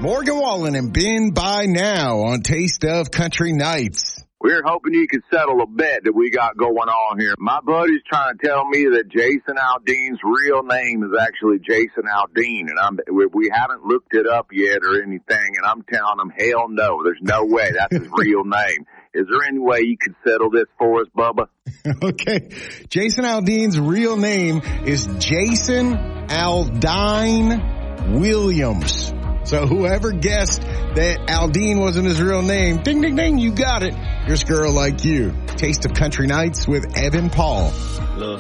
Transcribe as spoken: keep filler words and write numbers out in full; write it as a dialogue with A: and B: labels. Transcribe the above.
A: Morgan Wallen and Ben by now on Taste of Country Nights.
B: We're hoping you could settle a bet that we got going on here. My buddy's trying to tell me that Jason Aldean's real name is actually Jason Aldean, and I'm, we haven't looked it up yet or anything, and I'm telling him, hell no, there's no way that's his real name. Is there any way you could settle this for us, Bubba?
A: Okay. Jason Aldean's real name is Jason Aldean Williams. So whoever guessed that Aldean wasn't his real name, ding, ding, ding, you got it. Here's a girl like you. Taste of Country Nights with Evan Paul.